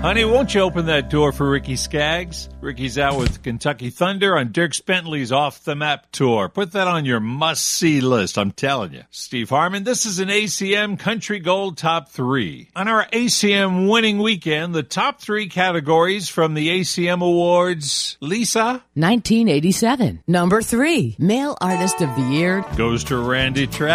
Honey, won't you open that door for Ricky Skaggs? Ricky's out with Kentucky Thunder on Dierks Bentley's Off the Map tour. Put that on your must-see list, I'm telling you. Steve Harmon, this is an ACM Country Gold Top 3. On our ACM winning weekend, the top 3 categories from the ACM Awards, Lisa? 1987. Number 3, Male Artist of the Year Goes to Randy Travis.